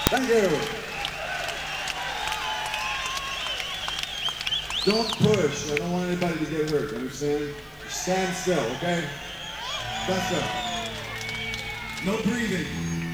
Thank you. Don't push. I don't want anybody to get hurt. Understand? Stand still, okay? That's it. No breathing.